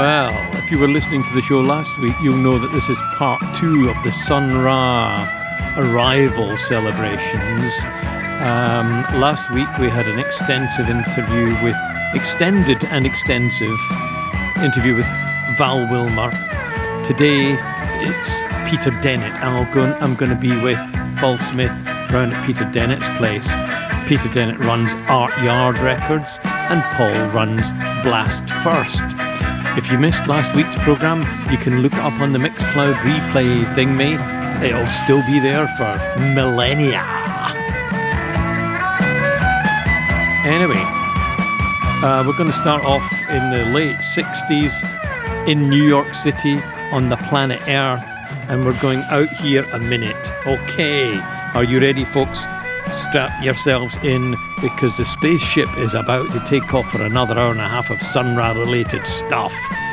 Well, if you were listening to the show last week, you'll know that this is part 2 of the Sun Ra arrival celebrations. Last week we had an extensive interview with Val Wilmer. Today it's Peter Dennett, and I'm going to be with Paul Smith round at Peter Dennett's place. Peter Dennett runs Art Yard Records and Paul runs Blast First. If you missed last week's programme, you can look it up on the Mixcloud replay thingy. It'll still be there for millennia. Anyway, we're going to start off in the late 60s in New York City on the planet Earth, and we're going out here a minute. Okay, are you ready, folks? Strap yourselves in, because the spaceship is about to take off for another hour and a half of Sun Ra related stuff.